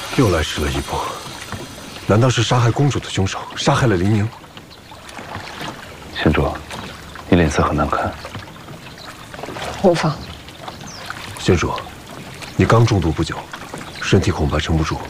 又来迟了一步。难道是杀害公主的凶手杀害了林宁？ 贤主，你脸色很难看。 无妨。 贤主，你刚中毒不久，身体恐怕撑不住。